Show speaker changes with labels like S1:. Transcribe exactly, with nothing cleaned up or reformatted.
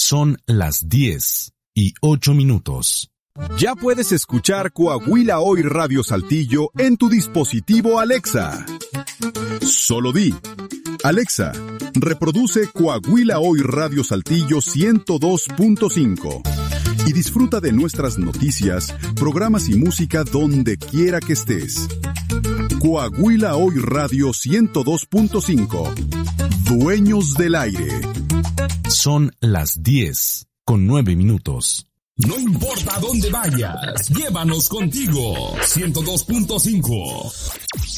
S1: Son las diez y ocho minutos.
S2: Ya puedes escuchar Coahuila Hoy Radio Saltillo en tu dispositivo Alexa. Solo di: Alexa, reproduce Coahuila Hoy Radio Saltillo ciento dos punto cinco y disfruta de nuestras noticias, programas y música donde quiera que estés. Coahuila Hoy Radio ciento dos punto cinco. Dueños del aire.
S1: Son las diez con nueve minutos.
S3: No importa dónde vayas, llévanos contigo. ciento dos punto cinco.